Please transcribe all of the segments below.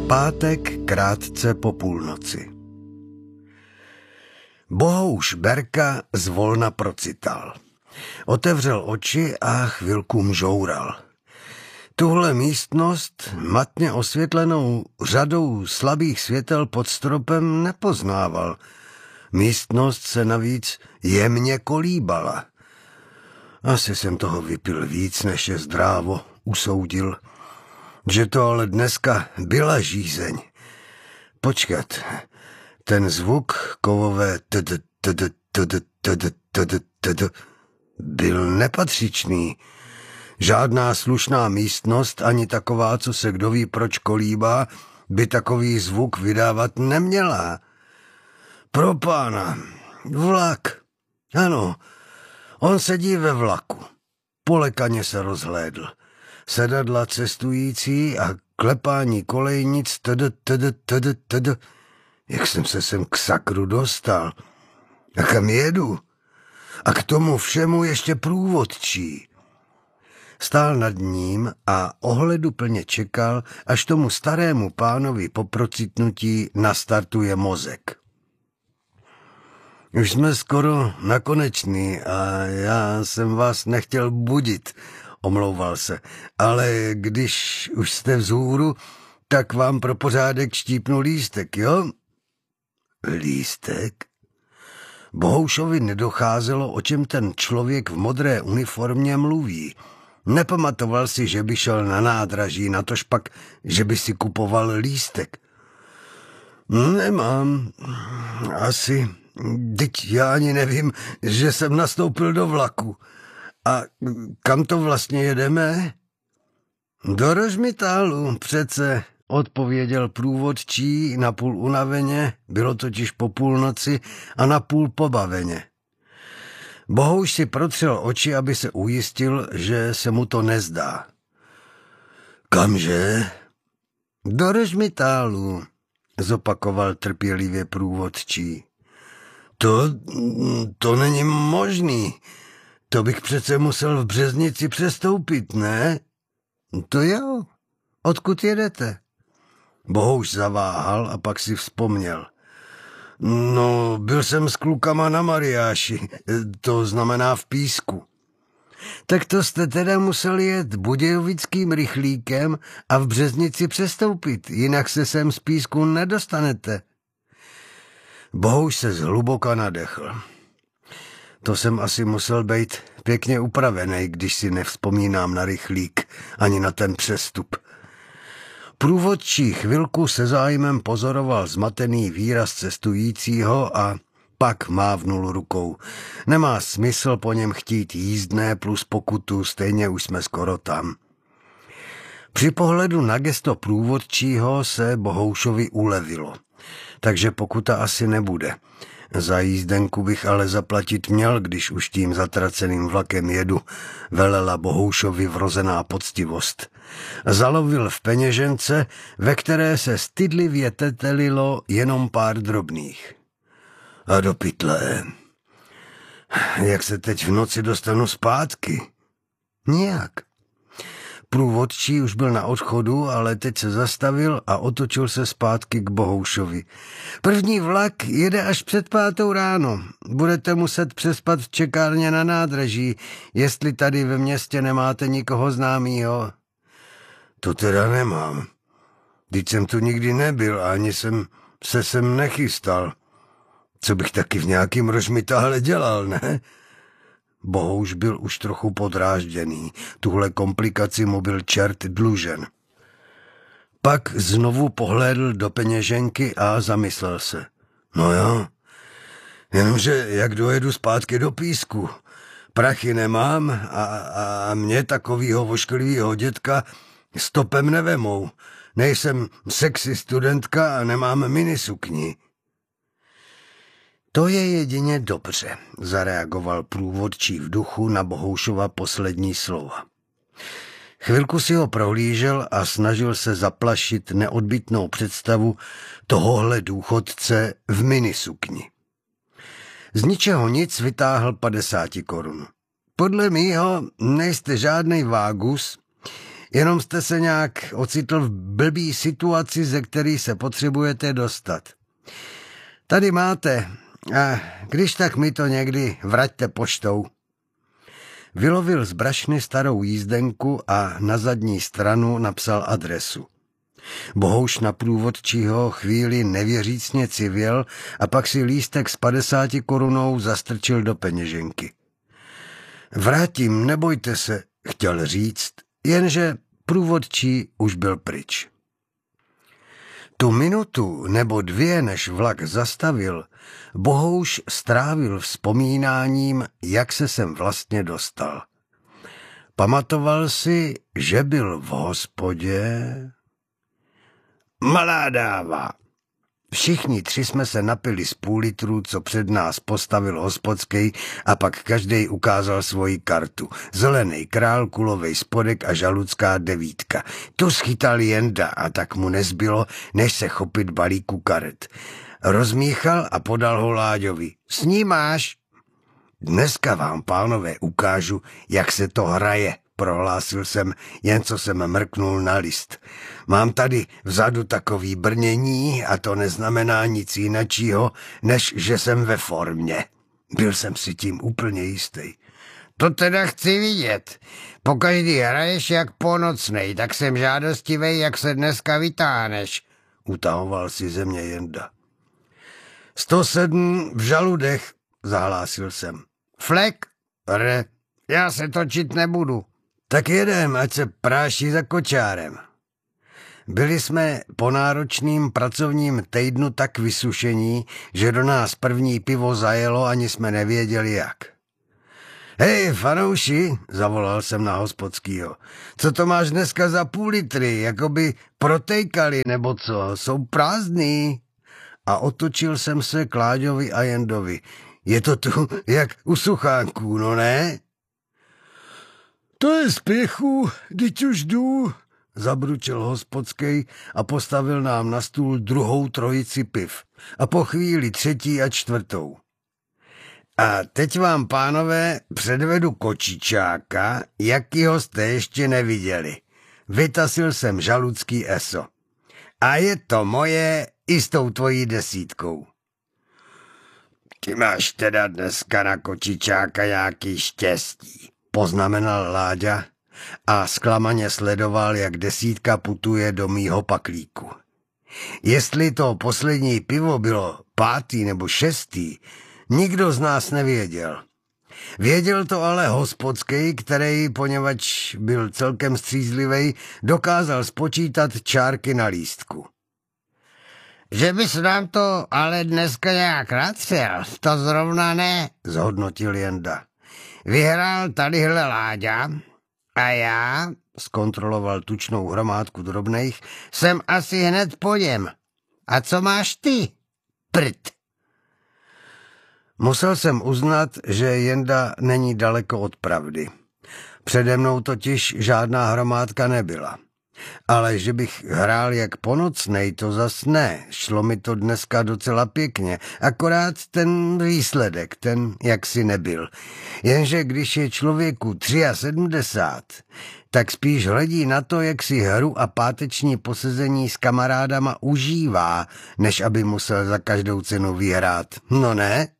pátek krátce po půlnoci. Bohouš Berka zvolna procital. Otevřel oči a chvilku mžoural. Tuhle místnost, matně osvětlenou řadou slabých světel pod stropem, nepoznával. Místnost se navíc jemně kolíbala. Asi jsem toho vypil víc, než je zdrávo, usoudil. Že to ale dneska byla žízeň. Počkat, ten zvuk kovové byl nepatřičný. Žádná slušná místnost, ani taková, co se kdo ví proč kolíbá, by takový zvuk vydávat neměla. Pro pána, vlak. Ano, on sedí ve vlaku. Polekaně se rozhlédl. Sedadla cestující a klepání kolejnic Jak jsem se sem k sakru dostal? A kam jedu? A k tomu všemu ještě průvodčí. Stál nad ním a ohleduplně čekal, až tomu starému pánovi po procitnutí nastartuje mozek. Už jsme skoro nakonečný a já jsem vás nechtěl budit, omlouval se, ale když už jste vzhůru, tak vám pro pořádek štípnu lístek, jo? Lístek? Bohoušovi nedocházelo, o čem ten člověk v modré uniformě mluví. Nepamatoval si, že by šel na nádraží, natožpak, že by si kupoval lístek. Nemám. Asi. Teď já ani nevím, že jsem nastoupil do vlaku. A kam to vlastně jedeme? Do Rožmitálu, přece, odpověděl průvodčí napůl unaveně, bylo totiž po půlnoci a napůl pobaveně. Bohouš si protřel oči, aby se ujistil, že se mu to nezdá. Kamže? Do Rožmitálu, zopakoval trpělivě průvodčí. To není možný. To bych přece musel v Březnici přestoupit, ne? To jo. Odkud jedete? Bohouš zaváhal a pak si vzpomněl. No, byl jsem s klukama na Mariáši, to znamená v Písku. Tak to jste teda museli jet budějovickým rychlíkem a v Březnici přestoupit, jinak se sem z Písku nedostanete. Bohouš se zhluboka nadechl. To jsem asi musel být pěkně upravený, když si nevzpomínám na rychlík, ani na ten přestup. Průvodčí chvilku se zájmem pozoroval zmatený výraz cestujícího a pak mávnul rukou. Nemá smysl po něm chtít jízdné plus pokutu, stejně už jsme skoro tam. Při pohledu na gesto průvodčího se Bohoušovi ulevilo. Takže pokuta asi nebude. Za jízdenku bych ale zaplatit měl, když už tím zatraceným vlakem jedu, velela Bohoušovi vrozená poctivost. Zalovil v peněžence, ve které se stydlivě tetelilo jenom pár drobných. A do pytle. Jak se teď v noci dostanu zpátky? Nijak. Průvodčí už byl na odchodu, ale teď se zastavil a otočil se zpátky k Bohoušovi. První vlak jede až před 5 ráno. Budete muset přespat v čekárně na nádraží, jestli tady ve městě nemáte nikoho známýho. To teda nemám. Vždyť jsem tu nikdy nebyl a ani jsem se sem nechystal. Co bych taky v nějakým Rožmitále dělal, ne? Bohouš byl už trochu podrážděný. Tuhle komplikaci mu byl čert dlužen. Pak znovu pohlédl do peněženky a zamyslel se. No jo, jenomže jak dojedu zpátky do Písku? Prachy nemám a mě takovýho vošklivýho dětka stopem nevemou. Nejsem sexy studentka a nemám minisukni. To je jedině dobře, zareagoval průvodčí v duchu na Bohoušova poslední slova. Chvilku si ho prohlížel a snažil se zaplašit neodbytnou představu tohohle důchodce v minisukni. Z ničeho nic vytáhl 50 korun. Podle mýho nejste žádnej vágus, Jenom jste se nějak ocitl v blbý situaci, ze který se potřebujete dostat. Tady máte, a když tak mi to někdy vraťte poštou. Vylovil z brašny starou jízdenku a na zadní stranu napsal adresu. Bohouš na průvodčího chvíli nevěřícně civěl a pak si lístek s 50 korunou zastrčil do peněženky. Vrátím, nebojte se, chtěl říct, jenže průvodčí už byl pryč. Tu minutu nebo dvě, než vlak zastavil, Bohouš strávil vzpomínáním, jak se sem vlastně dostal. Pamatoval si, že byl v hospodě. Malá dáva. Všichni tři jsme se napili z půl litru, co před nás postavil hospodský, a pak každej ukázal svoji kartu. Zelený král, kulovej spodek a žaludská 9. Tu schytal Jenda a tak mu nezbylo, než se chopit balíku karet. Rozmíchal a podal ho Láďovi. Snímáš? Dneska vám, pánové, ukážu, jak se to hraje, prohlásil jsem, jen co jsem mrknul na list. Mám tady vzadu takový brnění a to neznamená nic jinačího, než že jsem ve formě. Byl jsem si tím úplně jistý. To teda chci vidět. Pokaždý hraješ jak ponocnej, tak jsem žádostivej, jak se dneska vytáhneš, utahoval si ze mě Jenda. 107 v žaludech, zahlásil jsem. Flek? Re, já se točit nebudu. Tak jedem, ať se práší za kočárem. Byli jsme po náročným pracovním týdnu tak vysušení, že do nás první pivo zajelo, ani jsme nevěděli jak. Hej, fanouši, zavolal jsem na hospodskýho. Co to máš dneska za půl litry, jakoby protejkali, nebo co, jsou prázdný? A otočil jsem se k Láďovi a Jendovi. Je to tu jak u suchánků, no ne? To je spěchu, dyť už jdu, zabručil hospodský a postavil nám na stůl druhou trojici piv a po chvíli 3. a 4. A teď vám, pánové, předvedu kočičáka, jakýho jste ještě neviděli. Vytasil jsem žaludský eso. A je to moje i s tou tvojí 10. Ty máš teda dneska na kočičáka nějaký štěstí, poznamenal Láďa a zklamaně sledoval, jak 10 putuje do mýho paklíku. Jestli to poslední pivo bylo 5. nebo 6., nikdo z nás nevěděl. Věděl to ale hospodský, který, poněvadž byl celkem střízlivej, dokázal spočítat čárky na lístku. Že bys nám to ale dneska nějak natřel, to zrovna ne, zhodnotil Jenda. Vyhrál tadyhle Láďa a já, zkontroloval tučnou hromádku drobných, jsem asi hned po něm. A co máš ty? Prd. Musel jsem uznat, že Jenda není daleko od pravdy. Přede mnou totiž žádná hromádka nebyla. Ale že bych hrál jak ponocnej, to zas ne. Šlo mi to dneska docela pěkně, akorát ten výsledek, ten jaksi nebyl. Jenže když je člověku 73, tak spíš hledí na to, jak si hru a páteční posezení s kamarádama užívá, než aby musel za každou cenu vyhrát. No ne?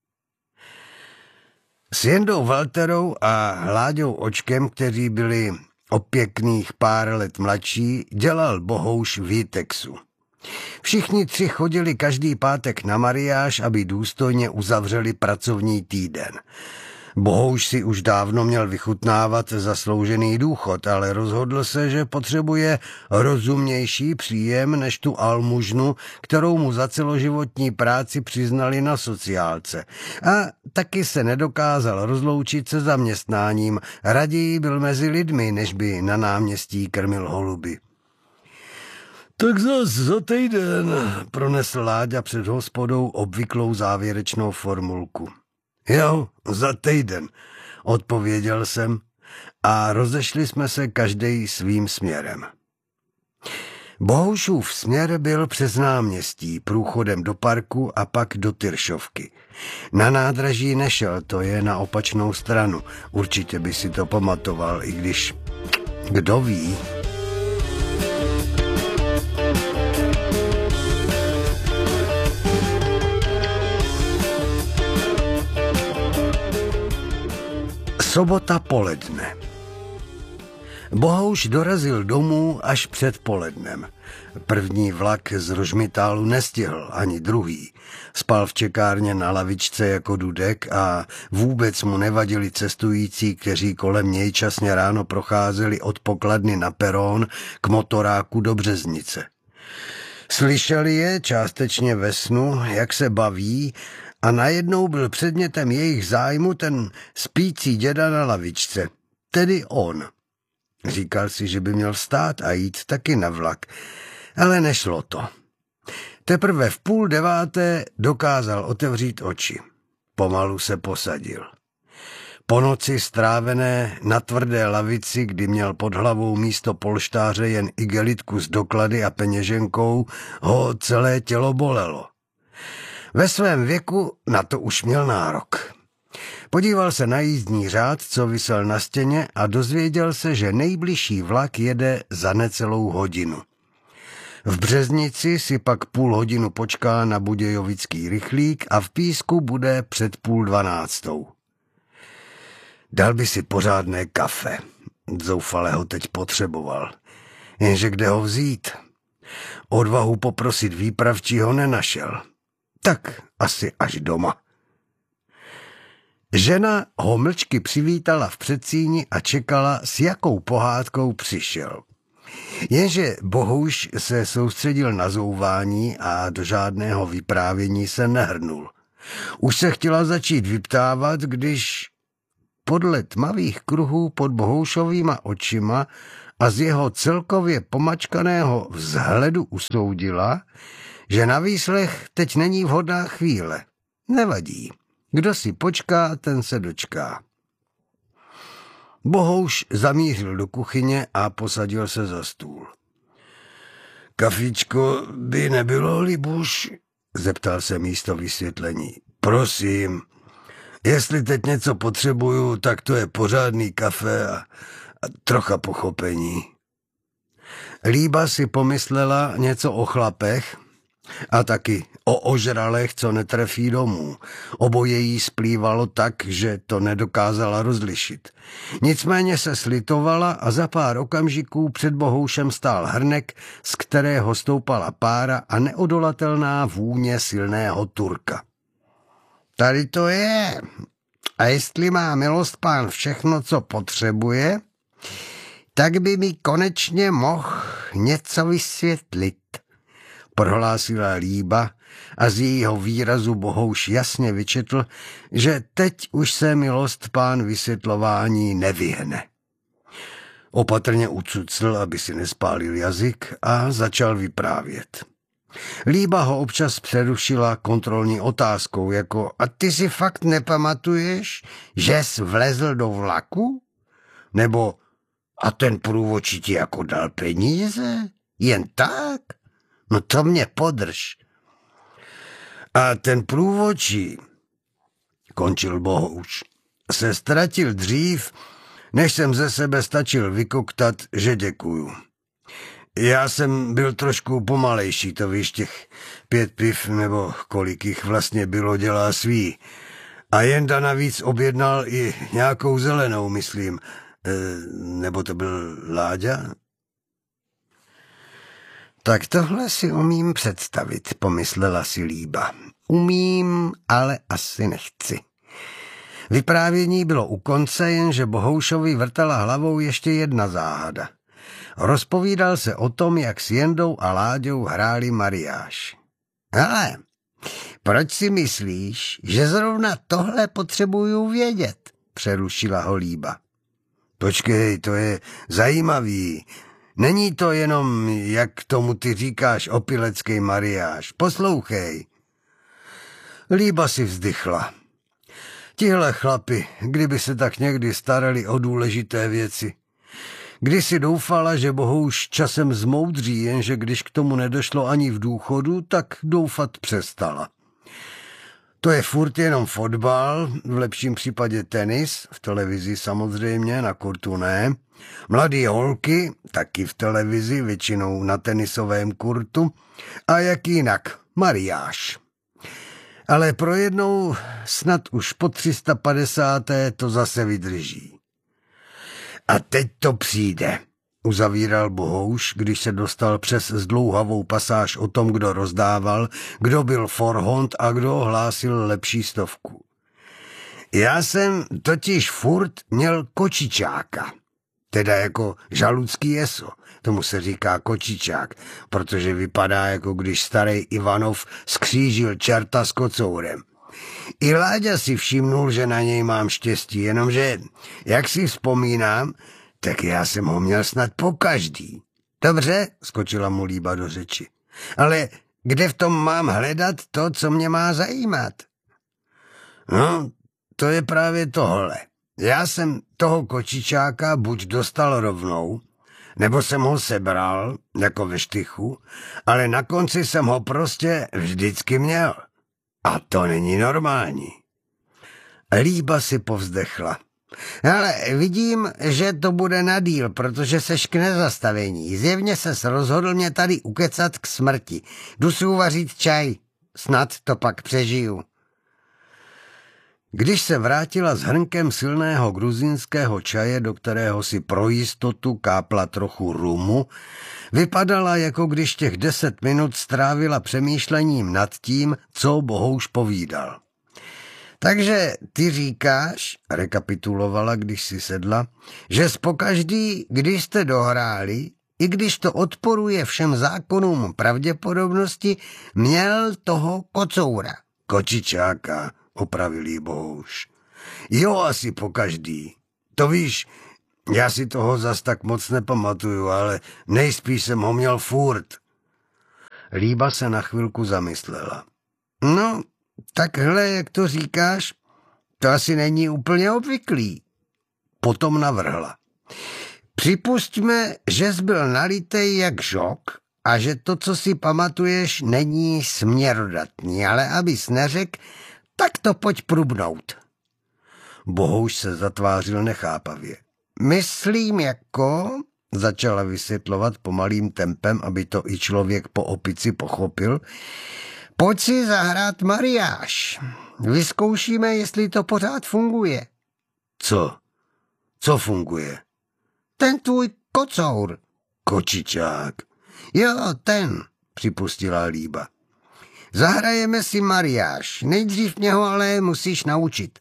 S Jendou Walterou a Láďou Očkem, kteří byli o pěkných pár let mladší, dělal Bohouš v Jitexu. Všichni tři chodili každý pátek na mariáž, aby důstojně uzavřeli pracovní týden. Bohouš si už dávno měl vychutnávat zasloužený důchod, ale rozhodl se, že potřebuje rozumnější příjem než tu almužnu, kterou mu za celoživotní práci přiznali na sociálce. A taky se nedokázal rozloučit se zaměstnáním, raději byl mezi lidmi, než by na náměstí krmil holuby. Tak zas za týden, pronesl Láďa před hospodou obvyklou závěrečnou formulku. Jo, za týden, odpověděl jsem a rozešli jsme se každej svým směrem. Bohoušův směr byl přes náměstí, průchodem do parku a pak do Tyršovky. Na nádraží nešel, to je na opačnou stranu, určitě by si to pamatoval, i když Kdo ví? Sobota poledne. Bohouš dorazil domů až před polednem. První vlak z Rožmitálu nestihl, ani druhý. Spal v čekárně na lavičce jako Dudek a vůbec mu nevadili cestující, kteří kolem něj časně ráno procházeli od pokladny na perón k motoráku do Březnice. Slyšeli je částečně ve snu, jak se baví, a najednou byl předmětem jejich zájmu ten spící děda na lavičce, tedy on. Říkal si, že by měl vstát a jít taky na vlak, ale nešlo to. Teprve v 8:30 dokázal otevřít oči. Pomalu se posadil. Po noci strávené na tvrdé lavici, kdy měl pod hlavou místo polštáře jen igelitku s doklady a peněženkou, ho celé tělo bolelo. Ve svém věku na to už měl nárok. Podíval se na jízdní řád, co visel na stěně, a dozvěděl se, že nejbližší vlak jede za necelou hodinu. V Březnici si pak půl hodinu počká na budějovický rychlík a v Písku bude před 11:30. Dal by si pořádné kafe. Zoufale ho teď potřeboval. Jenže kde ho vzít? Odvahu poprosit výpravčího nenašel. Tak asi až doma. Žena ho mlčky přivítala v předsíni a čekala, s jakou pohádkou přišel. Jenže Bohouš se soustředil na zouvání a do žádného vyprávění se nehrnul. Už se chtěla začít vyptávat, když podle tmavých kruhů pod Bohoušovýma očima a z jeho celkově pomačkaného vzhledu usoudila, že na výslech teď není vhodná chvíle. Nevadí. Kdo si počká, ten se dočká. Bohouš zamířil do kuchyně a posadil se za stůl. Kafíčko by nebylo, Libuš? Zeptal se místo vysvětlení. Prosím, jestli teď něco potřebuju, tak to je pořádný kafe a trocha pochopení. Líba si pomyslela něco o chlapech a taky o ožralech, co netrefí domů. Oboje jí splývalo tak, že to nedokázala rozlišit. Nicméně se slitovala a za pár okamžiků před Bohoušem stál hrnek, z kterého stoupala pára a neodolatelná vůně silného Turka. Tady to je. A jestli má milost pán všechno, co potřebuje, tak by mi konečně mohl něco vysvětlit, prohlásila Líba a z jejího výrazu Bohouš jasně vyčetl, že teď už se milost pán vysvětlování nevyhne. Opatrně ucucl, aby si nespálil jazyk, a začal vyprávět. Líba ho občas přerušila kontrolní otázkou, jako a ty si fakt nepamatuješ, že jsi vlezl do vlaku? Nebo a ten průvodčí ti jako dal peníze? Jen tak? No to mě podrž. A ten průvodčí, končil Bohouš, se ztratil dřív, než jsem ze sebe stačil vykoktat, že děkuju. Já jsem byl trošku pomalejší, to víš, těch 5 piv, nebo kolik jich vlastně bylo, dělá svý. A Jenda navíc objednal i nějakou zelenou, myslím. Nebo to byl Láďa? Tak tohle si umím představit, pomyslela si Líba. Umím, ale asi nechci. Vyprávění bylo u konce, jenže Bohoušovi vrtala hlavou ještě jedna záhada. Rozpovídal se o tom, jak s Jendou a Láďou hráli mariáš. Ale proč si myslíš, že zrovna tohle potřebuju vědět? Přerušila ho Líba. Počkej, to je zajímavý. Není to jenom, jak tomu ty říkáš, opilecký mariáš. Poslouchej. Líba si vzdychla. Tihle chlapi, kdyby se tak někdy starali o důležité věci. Když si doufala, že Bohouš časem zmoudří, jenže když k tomu nedošlo ani v důchodu, tak doufat přestala. To je furt jenom fotbal, v lepším případě tenis, v televizi samozřejmě, na kurtu ne. Mladý holky, taky v televizi, většinou na tenisovém kurtu. A jak jinak, mariáž. Ale pro jednou snad už po 350. to zase vydrží. A teď to přijde, uzavíral Bohouš, když se dostal přes zdlouhavou pasáž o tom, kdo rozdával, kdo byl forhont a kdo hlásil lepší stovku. Já jsem totiž furt měl kočičáka, teda jako žaludský eso. Tomu se říká kočičák, protože vypadá, jako když starý Ivanov skřížil čerta s kocourem. I Láďa si všimnul, že na něj mám štěstí, jenomže, jak si vzpomínám, tak já jsem ho měl snad pokaždý. Dobře, skočila mu Líba do řeči. Ale kde v tom mám hledat to, co mě má zajímat? No, to je právě tohle. Já jsem toho kočičáka buď dostal rovnou, nebo jsem ho sebral, jako ve štychu, ale na konci jsem ho prostě vždycky měl. A to není normální. Líba si povzdechla. Ale vidím, že to bude na díl, protože seš k nezastavení. Zjevně ses rozhodl mě tady ukecat k smrti. Jdu si uvařit čaj. Snad to pak přežiju. Když se vrátila s hrnkem silného gruzínského čaje, do kterého si pro jistotu kápla trochu rumu, vypadala, jako když těch 10 minut strávila přemýšlením nad tím, co Bohouš povídal. Takže ty říkáš, rekapitulovala, když si sedla, že pokaždý, když jste dohráli, i když to odporuje všem zákonům pravděpodobnosti, měl toho kocoura. Kočičáka, opravil jí Bohouš. Jo, asi pokaždý. To víš, já si toho zas tak moc nepamatuju, ale nejspíš jsem ho měl furt. Líba se na chvilku zamyslela. No, takhle, jak to říkáš, to asi není úplně obvyklý. Potom navrhla. Připusťme, že jsi byl nalitej jak žok a že to, co si pamatuješ, není směrodatný, ale abys neřekl, tak to pojď prubnout. Bohouš se zatvářil nechápavě. Myslím jako, začala vysvětlovat pomalým tempem, aby to i člověk po opici pochopil, pojď si zahrát mariáž. Vyzkoušíme, jestli to pořád funguje. Co? Co funguje? Ten tvůj kocour. Kočičák. Jo, ten, připustila Líba. Zahrajeme si mariáž. Nejdřív mě ho ale musíš naučit.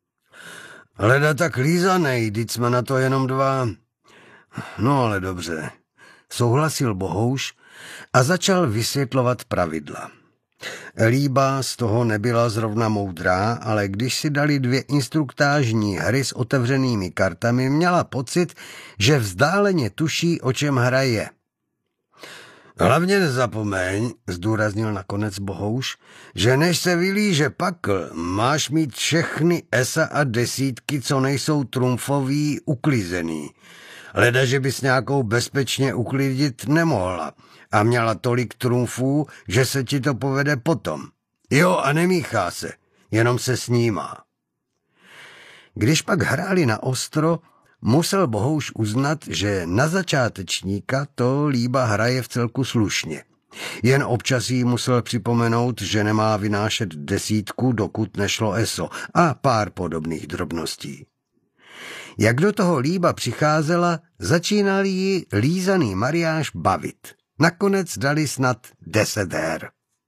Leda tak lízanej, vždyť jsme na to jenom 2. No ale dobře, souhlasil Bohouš a začal vysvětlovat pravidla. Líba z toho nebyla zrovna moudrá, ale když si dali 2 instruktážní hry s otevřenými kartami, měla pocit, že vzdáleně tuší, o čem hraje. Hlavně nezapomeň, zdůraznil nakonec Bohouš, že než se vylíže pakl, máš mít všechny esa a desítky, co nejsou trumfový, uklizený. Leda, že bys nějakou bezpečně uklidit nemohla a měla tolik trumfů, že se ti to povede potom. Jo, a nemíchá se, jenom se snímá. Když pak hráli na ostro, musel Bohouš uznat, že na začátečníka to Líba hraje vcelku slušně. Jen občas jí musel připomenout, že nemá vynášet 10, dokud nešlo eso, a pár podobných drobností. Jak do toho Líba přicházela, začínal jí lízaný mariáž bavit. Nakonec dali snad 10 her.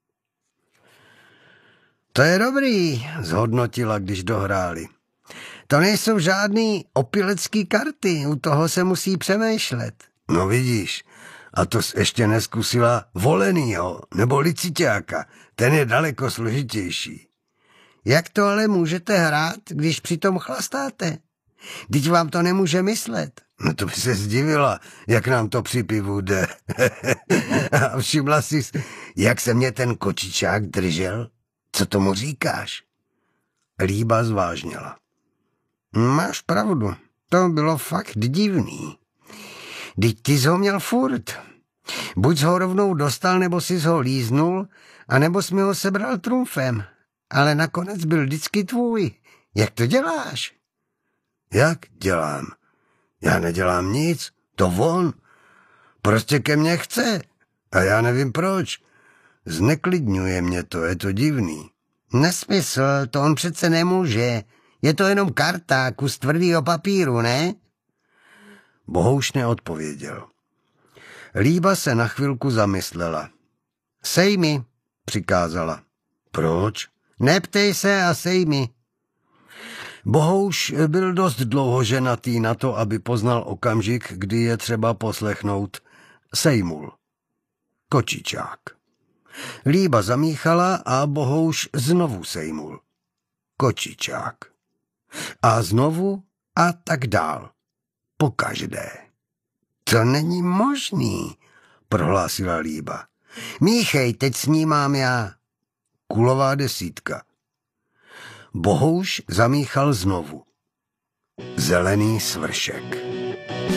To je dobrý, zhodnotila, když dohráli. To nejsou žádný opilecký karty, u toho se musí přemýšlet. No vidíš, a to jsi ještě neskusila volenýho nebo liciťáka, ten je daleko složitější. Jak to ale můžete hrát, když přitom chlastáte? Vždyť vám to nemůže myslet. No to by se zdivila, jak nám to při pivu jde. A všimla jsi, jak se mě ten kočičák držel? Co tomu říkáš? Líba zvážněla. Máš pravdu, to bylo fakt divný. Vždyť ty jsi ho měl furt. Buď jsi ho rovnou dostal, nebo jsi ho líznul, anebo jsi mi ho sebral trumfem. ale nakonec byl vždycky tvůj. Jak to děláš? Jak dělám? Já nedělám nic, to on. Prostě ke mně chce. A já nevím proč. Zneklidňuje mě to, je to divný. Nesmysl, to on přece nemůže. Je to jenom karta, kus tvrdýho papíru, ne? Bohouš neodpověděl. Líba se na chvilku zamyslela. Sej mi, přikázala. Proč? Neptej se a sej mi. Bohouš byl dost dlouho ženatý na to, aby poznal okamžik, kdy je třeba poslechnout. Sejmul. Kočičák. Líba zamíchala a Bohouš znovu sejmul. Kočičák. A znovu a tak dál. Pokaždé. To není možný, prohlásila Líba. Míchej, teď snímám já. Kulová 10. Bohouš zamíchal znovu. Zelený svršek.